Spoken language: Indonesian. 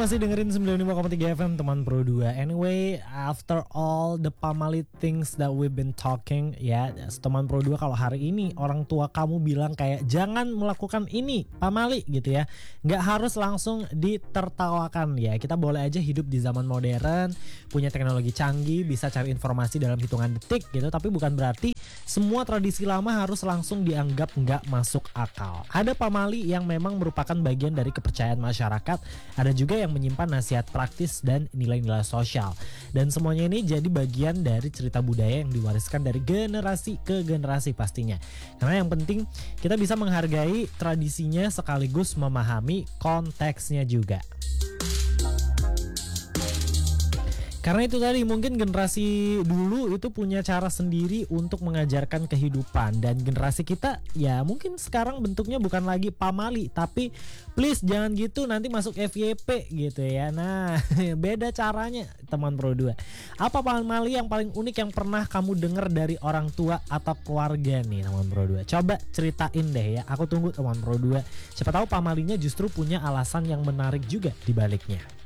masih dengerin 95,3 FM teman Pro 2. Anyway, after all the pamali things that we've been talking, ya, teman Pro 2, kalau hari ini orang tua kamu bilang kayak jangan melakukan ini, pamali gitu ya, nggak harus langsung ditertawakan ya. Kita boleh aja hidup di zaman modern, punya teknologi canggih, bisa cari informasi dalam hitungan detik gitu, tapi bukan berarti semua tradisi lama harus langsung dianggap nggak masuk akal. Ada pamali yang memang merupakan bagian dari kepercayaan masyarakat, ada juga yang menyimpan nasihat praktis dan nilai-nilai sosial. Dan semuanya ini jadi bagian dari cerita budaya yang diwariskan dari generasi ke generasi pastinya. Karena yang penting kita bisa menghargai tradisinya sekaligus memahami konteksnya juga. Karena itu tadi, mungkin generasi dulu itu punya cara sendiri untuk mengajarkan kehidupan, dan generasi kita ya mungkin sekarang bentuknya bukan lagi pamali, tapi please jangan gitu nanti masuk FYP gitu ya. Nah, beda caranya teman Pro 2. Apa pamali yang paling unik yang pernah kamu dengar dari orang tua atau keluarga nih teman Pro 2? Coba ceritain deh ya, aku tunggu teman Pro 2. Siapa tahu pamalinya justru punya alasan yang menarik juga di baliknya.